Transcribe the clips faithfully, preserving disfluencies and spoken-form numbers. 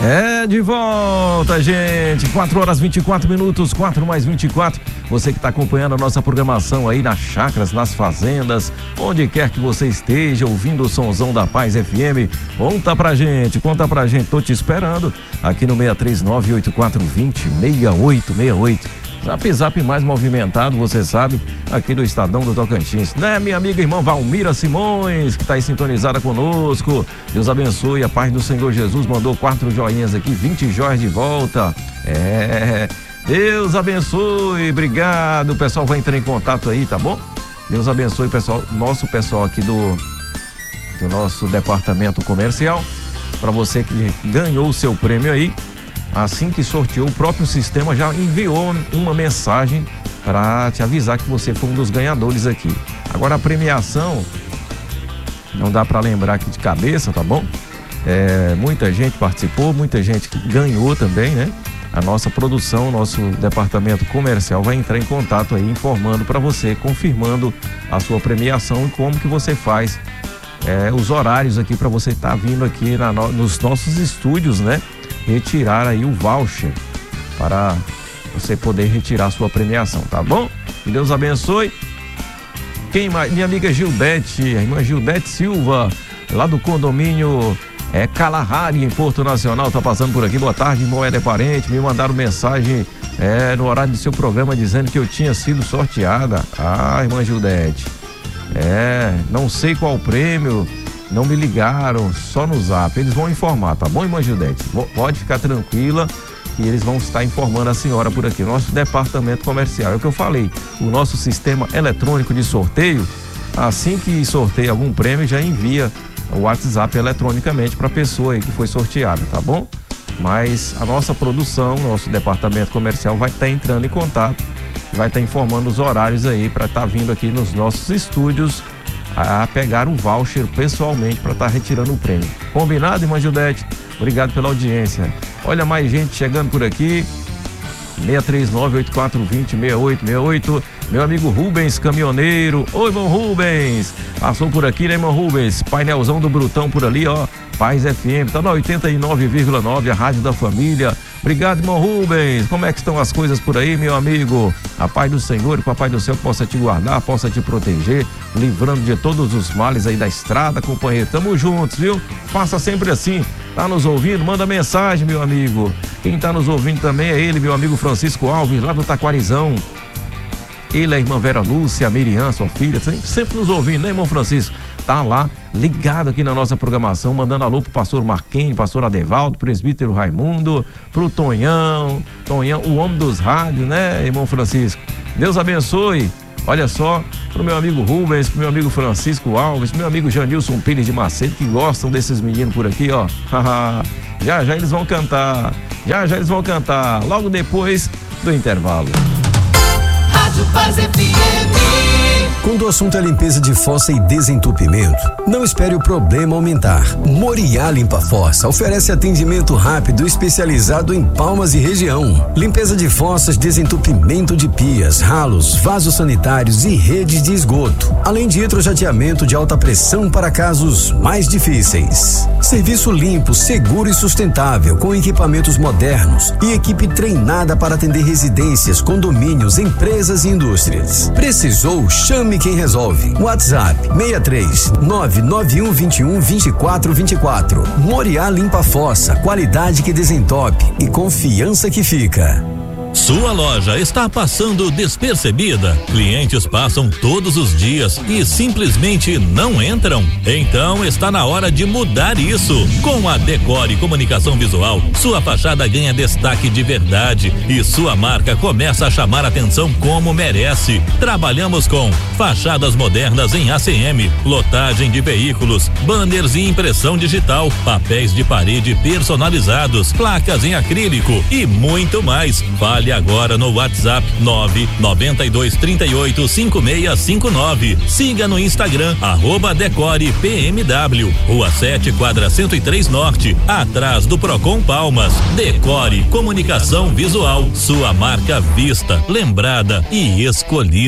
É de volta, gente. quatro horas e vinte e quatro minutos, quatro mais vinte e quatro. Você que está acompanhando a nossa programação aí nas chácaras, nas fazendas, onde quer que você esteja ouvindo o Sonzão da Paz F M, conta pra gente, conta pra gente. Tô te esperando aqui no seis três nove, oito quatro dois zero, seis oito seis oito. Zap Zap mais movimentado, você sabe, aqui do Estadão do Tocantins, né, minha amiga irmã Valmira Simões, que está aí sintonizada conosco. Deus abençoe, a paz do Senhor Jesus mandou quatro joinhas aqui, vinte joias de volta. É, Deus abençoe, obrigado. O pessoal vai entrar em contato aí, tá bom? Deus abençoe, pessoal, nosso pessoal aqui do, do nosso departamento comercial. Para você que ganhou o seu prêmio aí, assim que sorteou, o próprio sistema já enviou uma mensagem para te avisar que você foi um dos ganhadores aqui. Agora a premiação não dá para lembrar aqui de cabeça, tá bom? É, muita gente participou, muita gente ganhou também, né? A nossa produção, nosso departamento comercial vai entrar em contato aí, informando para você, confirmando a sua premiação e como que você faz é, os horários aqui para você estar tá vindo aqui na, nos nossos estúdios, né? Retirar aí o voucher para você poder retirar a sua premiação, tá bom? Que Deus abençoe. Quem mais? Minha amiga Gildete, a irmã Gildete Silva, lá do condomínio é, Kalahari, em Porto Nacional, tá passando por aqui. Boa tarde, irmão Éder Parente. Me mandaram mensagem é, no horário do seu programa dizendo que eu tinha sido sorteada. Ah, irmã Gildete, é, não sei qual o prêmio. Não me ligaram, só no Zap. Eles vão informar, tá bom, irmã Gildete? Pode ficar tranquila que eles vão estar informando a senhora por aqui. Nosso departamento comercial, é o que eu falei. O nosso sistema eletrônico de sorteio, assim que sorteia algum prêmio, já envia o WhatsApp eletronicamente para a pessoa aí que foi sorteada, tá bom? Mas a nossa produção, nosso departamento comercial vai estar entrando em contato, vai estar informando os horários aí para estar vindo aqui nos nossos estúdios a pegar o voucher pessoalmente para estar tá retirando o prêmio. Combinado, irmã Gildete? Obrigado pela audiência. Olha, mais gente chegando por aqui. seis três nove, oito quatro dois zero, seis oito seis oito. Meu amigo Rubens, caminhoneiro. Oi, irmão Rubens. Passou por aqui, né, irmão Rubens? Painelzão do Brutão por ali, ó. Paz F M, tá na oitenta e nove vírgula nove, a rádio da família. Obrigado, irmão Rubens. Como é que estão as coisas por aí, meu amigo? A paz do Senhor e o Papai do Céu possa te guardar, possa te proteger, livrando de todos os males aí da estrada, companheiro. Tamo juntos, viu? Faça sempre assim. Tá nos ouvindo? Manda mensagem, meu amigo. Quem tá nos ouvindo também é ele, meu amigo Francisco Alves, lá do Taquarizão. Ele, a irmã Vera Lúcia, a Miriam, sua filha, sempre nos ouvindo, né, irmão Francisco? Tá lá, ligado aqui na nossa programação, mandando alô pro pastor Marquinhos, pastor Adevaldo, presbítero Raimundo, pro Tonhão, Tonhão, o homem dos rádios, né, irmão Francisco? Deus abençoe. Olha só, pro meu amigo Rubens, pro meu amigo Francisco Alves, pro meu amigo Janilson Pires de Macedo, que gostam desses meninos por aqui, ó. Já já eles vão cantar, já já eles vão cantar, logo depois do intervalo. Rádio Paz F M. Quando o assunto é limpeza de fossa e desentupimento, não espere o problema aumentar. Moriá Limpa Fossa oferece atendimento rápido especializado em Palmas e região. Limpeza de fossas, desentupimento de pias, ralos, vasos sanitários e redes de esgoto. Além de hidrojateamento de alta pressão para casos mais difíceis. Serviço limpo, seguro e sustentável, com equipamentos modernos e equipe treinada para atender residências, condomínios, empresas e indústrias. Precisou? Chame quem resolve. WhatsApp seis três nove nove um dois um dois quatro dois quatro. Moriá Limpa Fossa, qualidade que desentope e confiança que fica. Sua loja está passando despercebida? Clientes passam todos os dias e simplesmente não entram? Então está na hora de mudar isso. Com a Decore Comunicação Visual, sua fachada ganha destaque de verdade e sua marca começa a chamar atenção como merece. Trabalhamos com fachadas modernas em A C M, lotagem de veículos, banners e impressão digital, papéis de parede personalizados, placas em acrílico e muito mais. Fale agora no WhatsApp nove nove dois três oito cinco seis cinco nove. Siga no Instagram, arroba Decore P M W, Rua sete, quadra cento e três Norte, atrás do Procon Palmas. Decore Comunicação Visual, sua marca vista, lembrada e escolhida.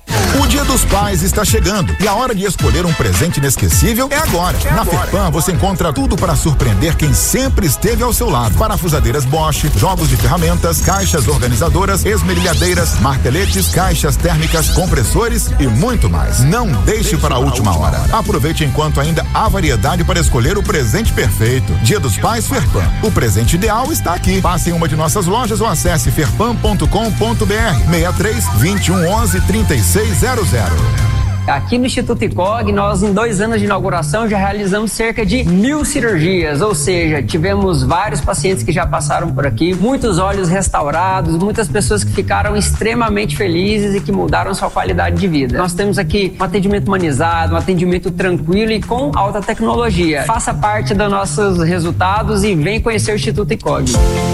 O Dia dos Pais está chegando e a hora de escolher um presente inesquecível é agora. É Na agora. Ferpan você encontra tudo para surpreender quem sempre esteve ao seu lado. Parafusadeiras Bosch, jogos de ferramentas, caixas organizadoras, esmerilhadeiras, marteletes, caixas térmicas, compressores e muito mais. Não deixe para a última hora. Aproveite enquanto ainda há variedade para escolher o presente perfeito. Dia dos Pais Ferpan. O presente ideal está aqui. Passe em uma de nossas lojas ou acesse ferpan ponto com ponto br. seis três, vinte e um, onze, trinta e seis zero zero. Aqui no Instituto I C O G, nós em dois anos de inauguração já realizamos cerca de mil cirurgias, ou seja, tivemos vários pacientes que já passaram por aqui, muitos olhos restaurados, muitas pessoas que ficaram extremamente felizes e que mudaram sua qualidade de vida. Nós temos aqui um atendimento humanizado, um atendimento tranquilo e com alta tecnologia. Faça parte dos nossos resultados e vem conhecer o Instituto I C O G.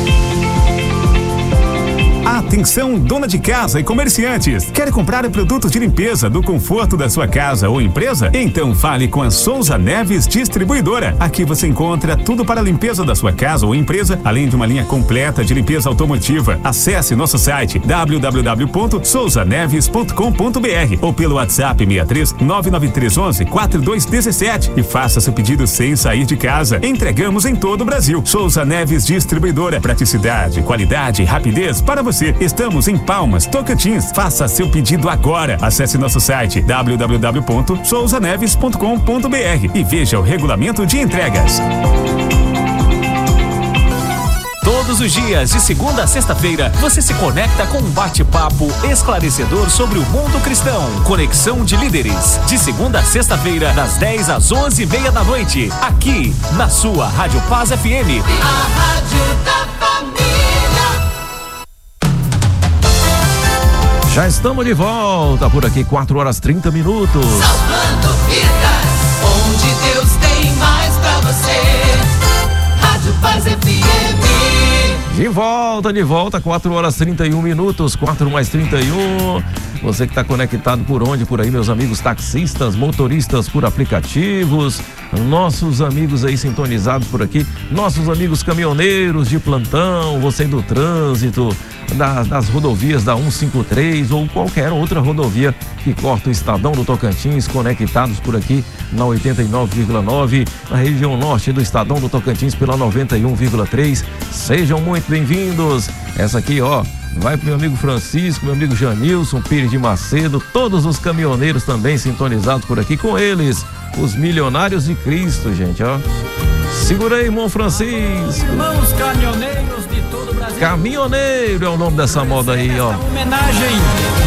Atenção, dona de casa e comerciantes. Quer comprar produtos de limpeza do conforto da sua casa ou empresa? Então fale com a Souza Neves Distribuidora. Aqui você encontra tudo para a limpeza da sua casa ou empresa, além de uma linha completa de limpeza automotiva. Acesse nosso site w w w ponto souza neves ponto com ponto br ou pelo WhatsApp seis três, nove nove três um um, quatro dois um sete e faça seu pedido sem sair de casa. Entregamos em todo o Brasil. Souza Neves Distribuidora. Praticidade, qualidade e rapidez para você. Estamos em Palmas, Tocantins. Faça seu pedido agora. Acesse nosso site w w w ponto souza neves ponto com ponto br e veja o regulamento de entregas. Todos os dias, de segunda a sexta-feira, você se conecta com um bate-papo esclarecedor sobre o mundo cristão. Conexão de Líderes. De segunda a sexta-feira, das dez às onze e meia da noite. Aqui, na sua Rádio Paz F M. A Rádio da Família. Já estamos de volta por aqui, quatro horas trinta minutos. Salvando vidas, onde Deus tem mais pra você. Rádio Paz F M. De volta, de volta, quatro horas trinta e um minutos, quatro mais trinta e um. Você que está conectado por onde, por aí, meus amigos taxistas, motoristas por aplicativos, nossos amigos aí sintonizados por aqui, nossos amigos caminhoneiros de plantão, você do trânsito, das, das rodovias da cento e cinquenta e três ou qualquer outra rodovia que corta o Estadão do Tocantins, conectados por aqui na oitenta e nove vírgula nove, na região norte do Estadão do Tocantins pela noventa e um vírgula três. Sejam muito bem-vindos. Essa aqui, ó, vai pro meu amigo Francisco, meu amigo Janilson Pires de Macedo, todos os caminhoneiros também sintonizados por aqui com eles, os milionários de Cristo, gente, ó. Segura aí, irmão Francisco. Irmãos caminhoneiros de todo o Brasil. Caminhoneiro é o nome dessa moda aí, ó. Homenagem